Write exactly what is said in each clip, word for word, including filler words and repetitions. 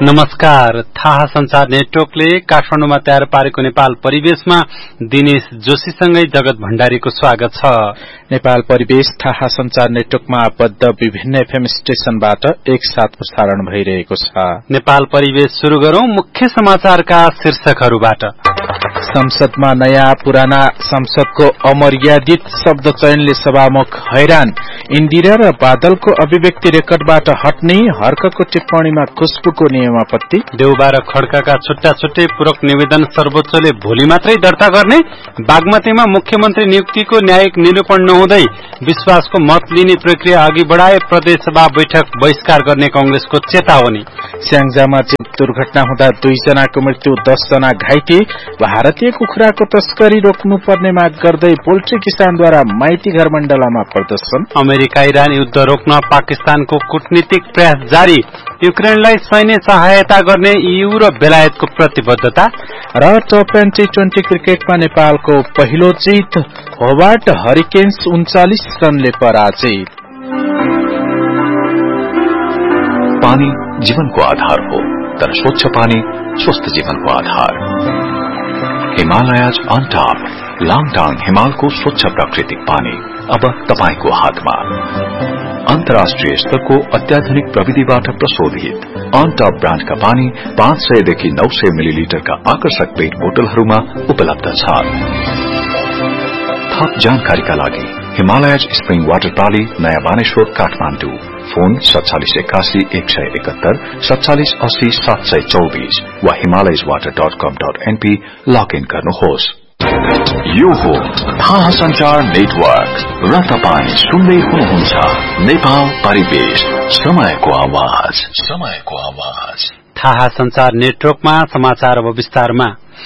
नमस्कार। थाहा संचार नेटवर्कले काठमाडौँमा तयार पारेको नेपाल परिवेशमा दिनेश जोशीसँगै जगत भण्डारीको स्वागत छ। नेपाल परिवेश थाहा संचार नेटवर्कमा आबद्ध विभिन्न एफएम स्टेशनबाट एकसाथ प्रसारण भइरहेको छ। नेपाल परिवेश शुरू गरौं मुख्य समाचारका शीर्षकहरूबाट। संसदमा नयाँ पुराना संसदको अमर्यादित शब्द चयनले सभामुख हैरान। इन्दिरा र बादलको अभिव्यक्ति रेकर्डबाट हट्ने हर्कको टिप्पणीमा खुश्बुको नियमापत्ति। देउबा र खड्काका छुट्टा छुट्टै पूरक निवेदन सर्वोच्चले भोलि मात्रै दर्ता गर्ने। बागमतीमा मुख्यमन्त्री नियुक्तिको न्यायिक निरूपण नहुँदै विश्वासको मत लिने प्रक्रिया अघि बढाए प्रदेशसभा बैठक बहिष्कार गर्ने कांग्रेसको चेतावनी। स्याङ्जामा दुर्घटना हुँदा दुईजनाको मृत्यु दस जना घाइते। भारतीय कुखुराको तस्करी रोक्नुपर्ने माग गर्दै पोल्ट्री किसानद्वारा माइती घर मण्डलामा प्रदर्शन। अमेरिका इरान युद्ध रोक्न पाकिस्तानको कूटनीतिक प्रयास जारी। युक्रेनलाई सैन्य सहायता गर्ने ईयू र बेलायतको प्रतिबद्धता। र टप एन्ड टी ट्वेन्टी क्रिकेटमा नेपालको पहिलो जित। होबार्ट हरिकेन्स उन्चालिस रनले पराजित। पानी जीवनको आधार हो, तर स्वच्छ पानी स्वस्थ जीवनको आधार। हिमालयज अन टप लाङटाङ हिमालको स्वच्छ प्राकृतिक पानी अब तपाईको हातमा। अन्तर्राष्ट्रिय स्तरको अत्याधुनिक प्रविधिबाट प्रशोधित अन टप ब्रान्डका पानी पाँच सय देखि नौ सय मिलिलिटरका आकर्षक पेट बोतलहरूमा उपलब्ध छ। थप जानकारीका लागि हिमालयज स्प्रिङ वाटर प्राली नयाँ बानेश्वर काठमाडौँ। फोन सत्तालिस एकासी एक सय एकहत्तर सत्तालिस अस्सी सात सय चौबीस वा हिमालयज वाटर डट कम डट एनपी लगइन गर्नुहोस्। यो हो थाहा संचार नेटवर्क र तपाईँ सुन्दै हुनुहुन्छ नेपाल परिवेश, समयको आवाज समयको आवाज। थाहा संचार नेटवर्कमा समाचार अब विस्तारमा।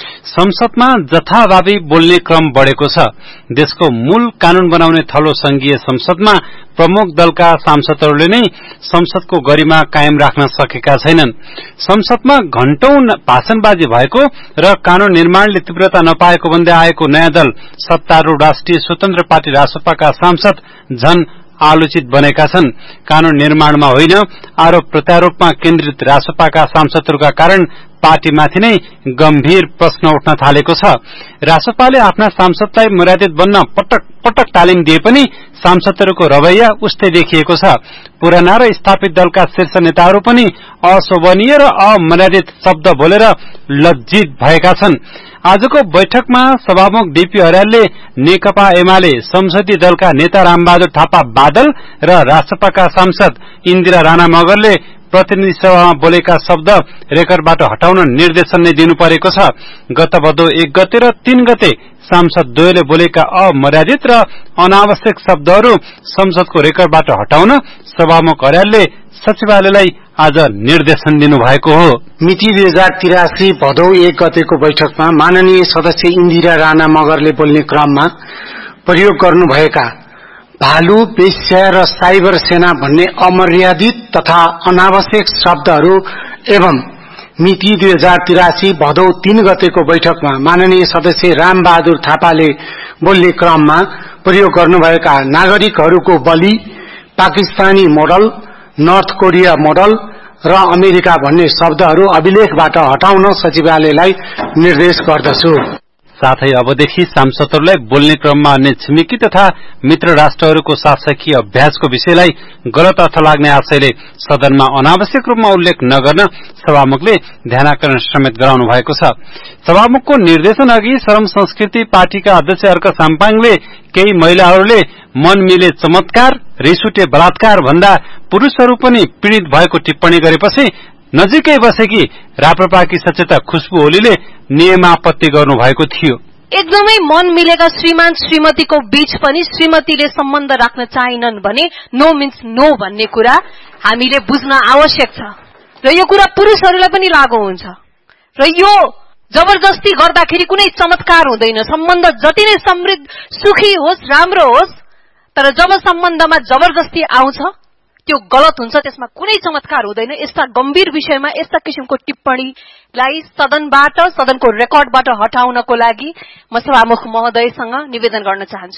संसदमा जथाभावी बोल्ने क्रम बढ़ेको छ। देशको मूल कानून बनाउने थलो संघीय संसदमा प्रमुख दलका सांसदहरूले नै संसदको गरिमा कायम राख्न सकेका छैनन्। संसदमा घण्टौं भाषणबाजी भएको र कानून निर्माणले तीव्रता नपाएको भन्दै आएको नयाँ दल सत्तारूढ़ राष्ट्रिय स्वतन्त्र पार्टी रासपाका सांसद झन आलोचित बनेका छन्। कानून निर्माणमा होइन, आरोप प्रत्यारोपमा केन्द्रित रासपाका सांसदहरूका कारण पार्टीमाथि नै गम्भीर प्रश्न उठ्न थालेको छ। रासपाले आफ्ना सांसदलाई मर्यादित बन्न पटक पटक तालिम दिए पनि सांसदहरूको रवैया उस्तै देखिएको छ। पुराना र स्थापित दलका शीर्ष नेताहरू पनि अशोभनीय र अमर्यादित शब्द बोलेर लज्जित भएका छन्। आजको बैठकमा सभामुख डीपी अर्यालले नेकपा एमाले संसदीय दलका नेता रामबहादुर थापा बादल र रासपाका सांसद इन्दिरा राणा मगरले प्रतिनिधि सभामा बोलेका शब्द रेकर्डबाट हटाउन निर्देशन नै दिनु परेको छ। गत भदौ एक गते र तीन गते सांसद द्वयले बोलेका अमर्यादित र अनावश्यक शब्दहरू संसदको रेकर्डबाट हटाउन सभामुख अर्यालले सचिवालयलाई आज निर्देशन दिनु भएको हो। मिति दुई हजार तिरासी भदौ एक गतेको बैठकमा माननीय सदस्य इन्दिरा राणा मगरले बोल्ने क्रममा प्रयोग गर्नुभएका भालु, वेश्या र साइबर सेना भन्ने अमर्यादित तथा अनावश्यक शब्दहरू एवं मिति दुई हजार तिरासी भदौ तीन गतेको बैठकमा माननीय सदस्य राम बहादुर थापाले बोल्ने क्रममा प्रयोग गर्नुभएका नागरिकहरूको बलि, Pakistani model, north Korea model र अमेरिका भन्ने शब्दहरू अभिलेखबाट हटाउन सचिवालयलाई निर्देश गर्दछु। साथै अबदेखि सांसदहरूलाई बोल्ने क्रममा अन्य छिमेकी तथा मित्र राष्ट्रहरूको शासकीय अभ्यासको विषयलाई गलत अर्थ लाग्ने आशयले सदनमा अनावश्यक रूपमा उल्लेख नगर्न सभामुखले ध्यानाकर्षण समेत गराउनु भएको छ। सभामुखको निर्देशन अघि श्रम संस्कृति पार्टीका अध्यक्ष अर्क साम्पाङले केही महिलाहरूले मन मिले चमत्कार, रिसुटे बलात्कार भन्दा पुरूषहरू पनि पीड़ित भएको टिप्पणी गरेपछि नजिकै बसेकी राप्रपाकी सचेतक खुश्बु ओलीले नियमापत्ति गर्नु भएको थियो। एकदमै मन मिलेका श्रीमान श्रीमतीको बीच पनि श्रीमतीले सम्बन्ध राख्न चाहिनन् भने नो मिन्स नो भन्ने कुरा हामीले बुझ्न आवश्यक छ र यो कुरा पुरुषहरूलाई पनि लागू हुन्छ र यो जबरजस्ती गर्दाखेरि कुनै चमत्कार हुँदैन। सम्बन्ध जति नै समृद्ध सुखी होस्, राम्रो होस्, तर जब सम्बन्धमा जबरजस्ती आउँछ त्यो गलत हुन्छ, त्यसमा कुनै चमत्कार हुँदैन। यस्ता गम्भीर विषयमा यस्ता किसिमको टिप्पणीलाई सदनबाट, सदनको रेकर्डबाट हटाउनको लागि म सभामुख महोदयसँग निवेदन गर्न चाहन्छु।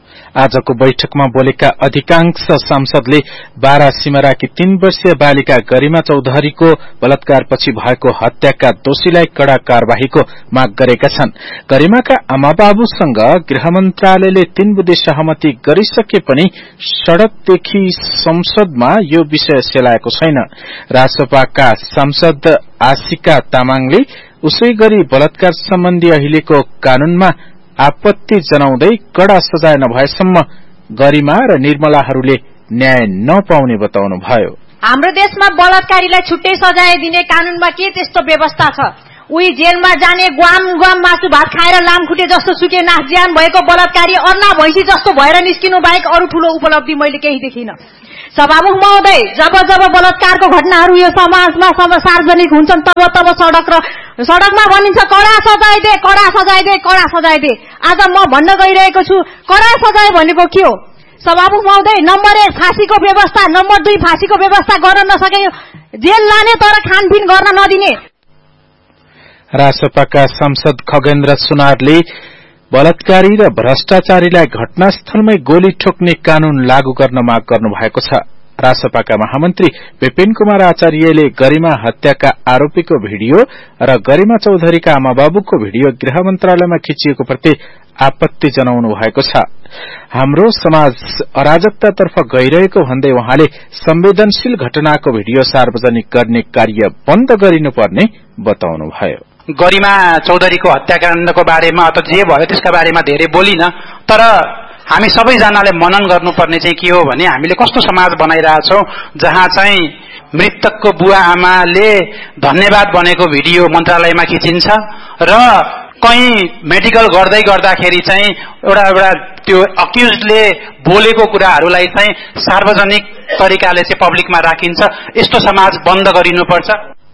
आजको बैठकमा बोलेका अधिकांश सांसदले बारा सिमराकी तीन वर्षीय बालिका गरिमा चौधरीको बलात्कारपछि भएको हत्याका दोषीलाई कड़ा कार्यवाहीको माग गरेका छन्। गरिमाका आमाबाबुसँग गृह मन्त्रालयले तीन बुँदे सहमति गरिसके पनि सड़कदेखि संसदमा यो विषय सेलाएको छैन। रासपाका सांसद आशिका तामाङले उसै गरी बलात्कार सम्बन्धी अहिलेको कानूनमा आपत्ति जनाउँदै कड़ा सजाय नभएसम्म गरिमा र निर्मलाहरूले न्याय नपाउने बताउनुभयो। हाम्रो देशमा बलात्कारीलाई छुट्टै सजाय दिने कानूनमा के त्यस्तो व्यवस्था छ? उही जेलमा जाने ग्वाम ग्वाम मासु भात खाएर लामखुट्टे जस्तो सुके नास ज्यान भएको बलात्कारी अर्ना भैंसी जस्तो भएर निस्किनु बाहेक अरू ठूलो उपलब्धि मैले केही देखिन। सभामुख महोदय, जब जब बलात्कारको घटनाहरू यो समाजमा सार्वजनिक हुन्छन् तब तब सड़क र सड़कमा भनिन्छ कड़ा सजाय दे, कड़ा सजाय दे, कड़ा सजाय दे। आज म भन्न गइरहेको छु कड़ा सजाय भनेको के हो? सभामुख महोदय, नम्बर एक फाँसीको व्यवस्था, नम्बर दुई फाँसीको व्यवस्था गर्न नसके जेल लाने तर खानपिन गर्न नदिने। रासपाका सांसद खगेन्द्र सुनारले बलात्कारी र भ्रष्टाचारीलाई घटनास्थलमै गोली ठोक्ने कानून लागू गर्न माग गर्नु भएको छ। रासपाका महामन्त्री विपिन कुमार आचार्यले गरिमा हत्याका आरोपीको भिडियो र गरिमा चौधरीका आमाबाबुको भिडियो गृह मन्त्रालयमा खिचिएको प्रति आपत्ति जनाउनु भएको छ। हाम्रो समाज अराजकतातर्फ गइरहेको भन्दै उहाँले संवेदनशील घटनाको भिडियो सार्वजनिक गर्ने कार्य बन्द गरिनुपर्ने बताउनुभयो। गरिमा चौधरीको हत्याकाण्डको बारेमा अथवा जे भयो त्यसका बारेमा धेरै बोलिन, तर हामी सबैजनाले मनन गर्नुपर्ने चाहिँ के हो भने हामीले कस्तो समाज बनाइरहेछौं जहाँ चाहिँ मृतकको बुवा आमाले धन्यवाद भनेको भिडियो मन्त्रालयमा खिचिन्छ र कहीं मेडिकल गर्दै गर्दाखेरि चाहिँ एउटा एउटा त्यो अक्युज्डले बोलेको कुराहरूलाई चाहिँ सार्वजनिक तरिकाले चाहिँ पब्लिकमा राखिन्छ। यस्तो समाज बन्द गरिनुपर्छ।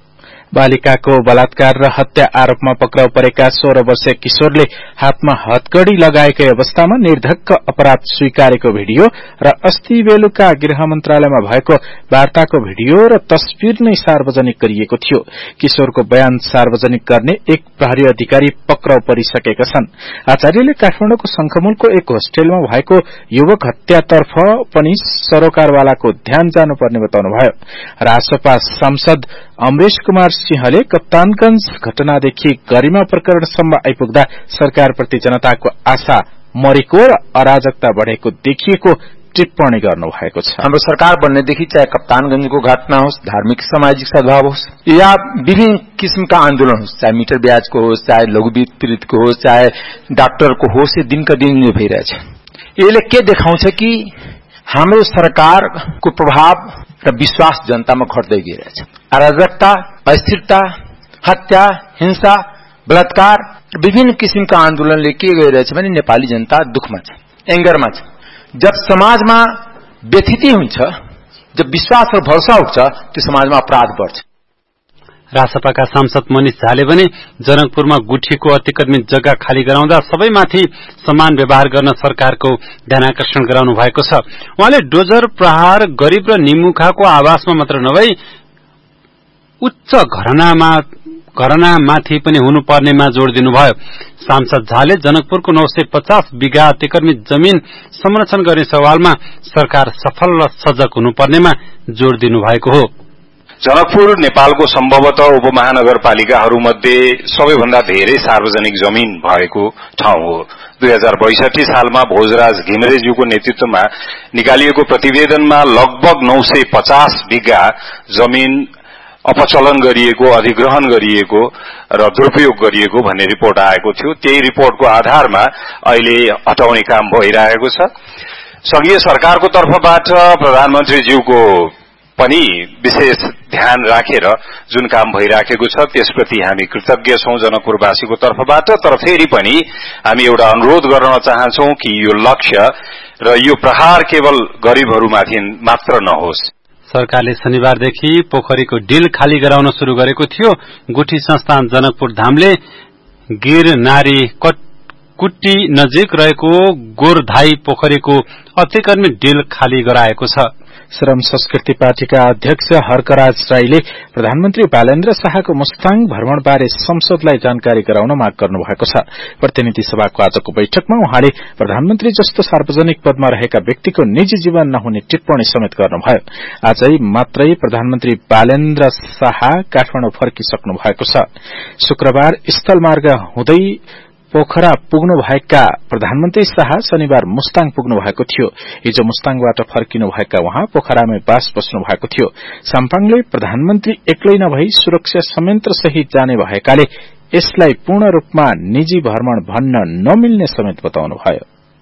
बालिकाको बलात्कार र हत्या आरोपमा पक्राउ परेका सोह्र वर्षीय किशोरले हातमा हतकड़ी लगाएकै अवस्थामा निर्धक्क अपराध स्वीकारेको भिडियो र अस्ति बेलुका गृह मन्त्रालयमा भएको वार्ताको भिडियो र तस्बिर नै सार्वजनिक गरिएको थियो। किशोरको बयान सार्वजनिक गर्ने एक प्रहरी अधिकारी पक्राउ परिसकेका छन्। आचार्यले काठमाडौँको शंखमूलको एक होस्टेलमा भएको युवक हत्यातर्फ पनि सरोकारवालाको ध्यान जानुपर्ने बताउनुभयो। रासपा सांसद अमरेश कुमार सिंहले कप्तानगंज घटनादेखि गरिमा प्रकरणसम्म आइपुग्दा सरकारप्रति जनताको आशा मरेको र अराजकता बढ़ेको देखिएको टिप्पणी गर्नु भएको छ। हाम्रो सरकार बन्नेदेखि चाहे कप्तानगंजको घटना होस्, धार्मिक सामाजिक सद्भाव होस् या विभिन्न किसिमका आन्दोलन होस्, चाहे मिटर ब्याजको होस्, चाहे लघुवित्त पीड़ितको होस्, चाहे डाक्टरको होस्, दिन का दिन यो भइरहेछ। यसले के देखाउँछ कि हाम्रो सरकारको प्रभाव र विश्वास जनतामा घट्दै गइरहेछ। अराजकता, अस्थिरता, हत्या, हिंसा, बलात्कार, विभिन्न किसिमका आन्दोलनले के गरिरहेछ भने नेपाली जनता दुखमा छ, एंगरमा छ। जब समाजमा व्यथिति हुन्छ, जब विश्वास र भरोसा उठ्छ, त्यो समाजमा अपराध बढ्छ। रासपाका सांसद मनिष झाले भने जनकपुरमा गुठीको अतिक्रमित जग्गा खाली गराउँदा सबैमाथि समान व्यवहार गर्न सरकारको ध्यानाकर्षण गराउनु भएको छ। उहाँले डोजर प्रहार गरीब र निमुखाको आवासमा मात्र नभई उच्च घरनामा घरनामाथि पनि हुनुपर्नेमा जोड़ दिनुभयो। सांसद झाले जनकपुरको नौ सय पचास बिघा अतिक्रमित जमीन संरक्षण गर्ने सवालमा सरकार सफल र सजग हुनुपर्नेमा जोड़ दिनुभएको हो। जनकपुर नेपालको सम्भवतः उपमहानगरपालिकाहरूमध्ये सबैभन्दा धेरै सार्वजनिक जमीन भएको ठाउँ हो। दुई हजार बैसठी सालमा भोजराज घिमिरेज्यूको नेतृत्वमा निकालिएको प्रतिवेदनमा लगभग नौ सय पचास बिघा जमीन अपचलन गरिएको, अधिग्रहण गरिएको र दुरुपयोग गरिएको भन्ने रिपोर्ट आएको थियो। त्यही रिपोर्टको आधारमा अहिले हटाउने काम भइरहेको छ। संघीय सरकारको तर्फबाट प्रधानमन्त्रीज्यूको पनि विशेष ध्यान राखेर जुन काम भइराखेको छ त्यसप्रति हामी कृतज्ञ छौं जनकपुरवासीको तर्फबाट। तर फेरि पनि हामी एउटा अनुरोध गर्न चाहन्छौं कि यो लक्ष्य र यो प्रहार केवल गरीबहरूमाथि मात्र नहोस्। सरकारले शनिबारदेखि पोखरीको डिल खाली गराउन शुरू गरेको थियो। गुठी संस्थान जनकपुर धामले गिर नारी कुट्टी नजिक रहेको गोरधाई पोखरीको अतिक्रमित डिल खाली गराएको छ। श्रम संस्कृति पार्टीका अध्यक्ष हर्कराज राईले प्रधानमन्त्री बालेन्द्र शाहको मुस्ताङ भ्रमणबारे संसदलाई जानकारी गराउन माग गर्नु भएको छ। प्रतिनिधि सभाको आजको बैठकमा उहाँले प्रधानमन्त्री जस्तो सार्वजनिक पदमा रहेका व्यक्तिको निजी जीवन नहुने टिप्पणी समेत गर्नुभयो। आजै मात्रै प्रधानमन्त्री बालेन्द्र शाह काठमाडौँ फर्किसक्नु भएको छ। शुक्रबार स्थलमार्ग हुँदै पोखरा पुग्नु भएका प्रधानमन्त्री शाह शनिबार मुस्ताङ पुग्नु भएको थियो। हिजो मुस्ताङबाट फर्किनु भएका उहाँ पोखरामै बास बस्नु भएको थियो। साम्पाङले प्रधानमन्त्री एक्लै नभई सुरक्षा संयन्त्र सहित जाने भएकाले यसलाई पूर्ण रूपमा निजी भ्रमण भन्न नमिल्ने समेत बताउनुभयो।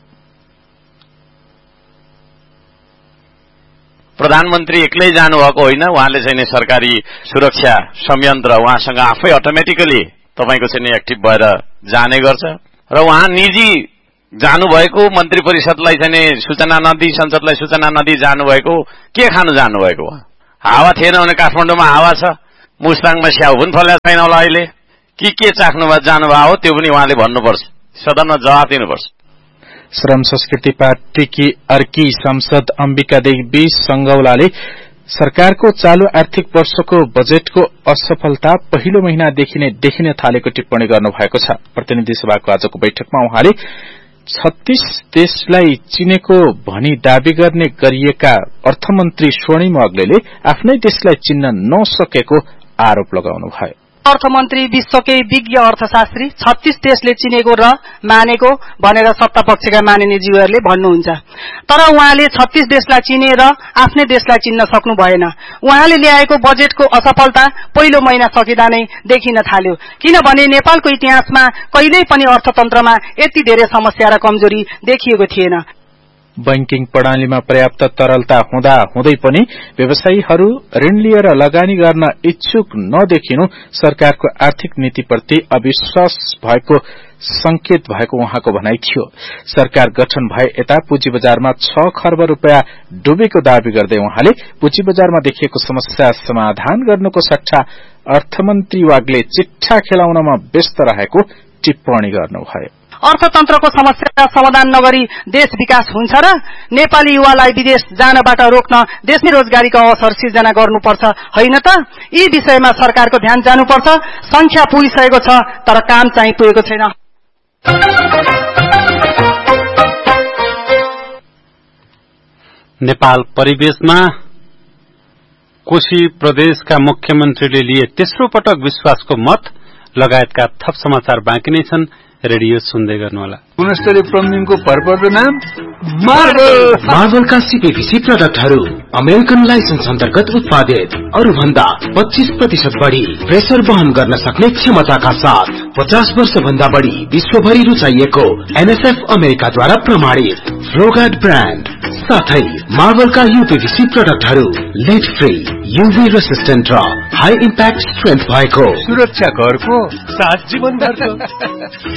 प्रधानमन्त्री एक्लै जानुभएको होइन, उहाँले चाहिँ सरकारी सुरक्षा संयन्त्र उहाँसँग आफै अटोमेटिकली तपाईको चाहिँ एक्टिभ भएर जाने गर्छ र उहाँ निजी जानुभएको मन्त्री परिषदलाई चाहिँ सूचना नदिई संसदलाई सूचना नदिई जानुभएको के खानु जानुभएको? हावा थिएन भने काठमाडौँमा हावा छ, मुस्ताङमा स्याउ पनि फल्या छैन होला अहिले, कि के चाख्नु भए जानुभएको हो त्यो पनि उहाँले भन्नुपर्छ, सदनमा जवाफ दिनुपर्छ। श्रम संस्कृति पार्टीकी अर्की सांसद अम्बिका देवी संगौलाले सरकारको चालू आर्थिक वर्षको बजेटको असफलता पहिलो महिनादेखि नै देखिन थालेको टिप्पणी गर्नुभएको छ। प्रतिनिधि सभाको आजको बैठकमा उहाँले छत्तीस देशलाई चिनेको भनी दावी गर्ने गरिएका अर्थमन्त्री स्वर्णिम अग्लेले आफ्नै देशलाई चिन्न नसकेको आरोप लगाउनुभयो। अर्थमन्त्री विश्वकै विज्ञ अर्थशास्त्री छत्तीस देशले चिनेको र मानेको भनेर सत्ता पक्षका मानिने जीवहरूले भन्नुहुन्छ, तर उहाँले छत्तीस देशलाई चिनेर आफ्नै देशलाई चिन्न सक्नु भएन। उहाँले ल्याएको बजेटको असफलता पहिलो महिना सकिँदा नै देखिन थाल्यो, किनभने नेपालको इतिहासमा कहिल्यै पनि अर्थतन्त्रमा यति धेरै समस्या र कमजोरी देखिएको थिएन। बैंकिङ प्रणालीमा पर्याप्त तरलता हुँदा हुँदै पनि व्यवसायीहरू ऋण लिएर लगानी गर्न इच्छुक नदेखिनु सरकारको आर्थिक नीतिप्रति अविश्वास भएको संकेत भएको उहाँको भनाइ थियो। सरकार गठन भए यता पुँजी बजारमा छ खर्ब रूपियाँ डुबेको दावी गर्दै उहाँले पुँजी बजारमा देखिएको समस्या समाधान गर्नुको सट्टा अर्थमन्त्री वाग्ले चिट्ठा खेलाउनमा व्यस्त रहेको टिप्पणी गर्नुभयो। अर्थतन्त्रको समस्या समाधान नगरी देश विकास हुन्छ र नेपाली युवालाई विदेश जानबाट रोक्न देशमै रोजगारीको अवसर सिर्जना गर्नुपर्छ होइन त? यी विषयमा सरकारको ध्यान जानुपर्छ। संख्या पुगिसकेको छ तर काम चाहिँ पुगेको छैन। नेपाल परिवेशमा कोशी प्रदेशका मुख्यमन्त्रीले लिए तेस्रो पटक विश्वासको मत लगायतका थप समाचार बाँकी नै छन्। रेडियो सुन्दै गर्नुहोला। गुणस्तरीय प्लम्बिङको भरपर्दो नाम मार्बल। मार्बलका सीपीभीसी प्रोडक्टहरू अमेरिकन लाइसेन्स अन्तर्गत उत्पादित, अरू भन्दा पच्चीस प्रतिशत बढ़ी प्रेसर वहन गर्न सक्ने क्षमताका साथ पचास वर्ष भन्दा बढ़ी विश्वभरि रुचाइएको एनएफएफ अमेरिकाद्वारा प्रमाणित फ्लोगार्ड ब्रान्ड साथै मार्बलका यूपीभीसी प्रोडक्टहरू लेड फ्री, यूभी रेसिस्टेन्ट र हाई इम्प्याक्ट स्ट्रेन्थ भएको सुरक्षा घरको साथ जीवन भरको।